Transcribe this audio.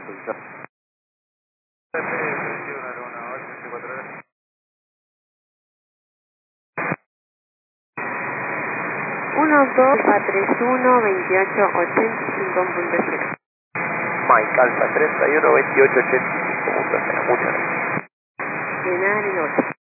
consulta. 1-2-31-28-85.0. Mike Alfa 31 28 85.0. Muchas gracias. De nada,